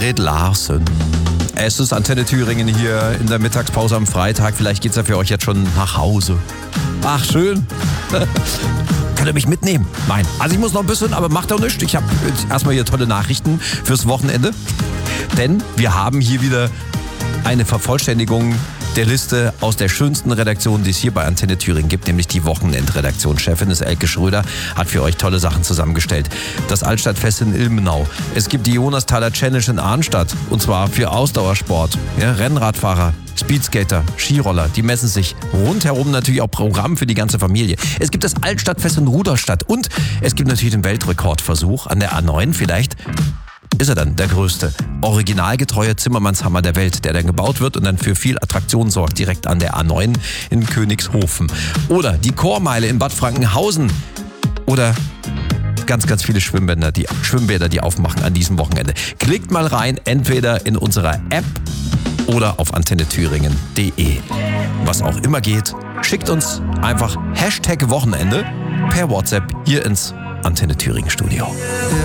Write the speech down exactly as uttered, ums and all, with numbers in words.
Marit Larsen. Es ist Antenne Thüringen hier in der Mittagspause am Freitag. Vielleicht geht's ja für euch jetzt schon nach Hause. Ach, schön. Könnt ihr mich mitnehmen? Nein. Also ich muss noch ein bisschen, aber macht doch nichts. Ich habe erstmal hier tolle Nachrichten fürs Wochenende. Denn wir haben hier wieder eine Vervollständigung der Liste aus der schönsten Redaktion, die es hier bei Antenne Thüringen gibt, nämlich die Wochenendredaktion. Chefin ist Elke Schröder, hat für euch tolle Sachen zusammengestellt. Das Altstadtfest in Ilmenau. Es gibt die Jonasthaler Challenge in Arnstadt, und zwar für Ausdauersport. Ja, Rennradfahrer, Speedskater, Skiroller, die messen sich. Rundherum natürlich auch Programm für die ganze Familie. Es gibt das Altstadtfest in Rudolstadt und es gibt natürlich den Weltrekordversuch an der A neun. Vielleicht ist er dann der größte, originalgetreue Zimmermannshammer der Welt, der dann gebaut wird und dann für viel Attraktion sorgt, direkt an der A neun in Königshofen. Oder die Chormeile in Bad Frankenhausen. Oder ganz, ganz viele Schwimmbäder, die, Schwimmbäder, die aufmachen an diesem Wochenende. Klickt mal rein, entweder in unserer App oder auf antenne thüringen punkt de. Was auch immer geht, schickt uns einfach Hashtag Wochenende per WhatsApp hier ins Antenne Thüringen Studio.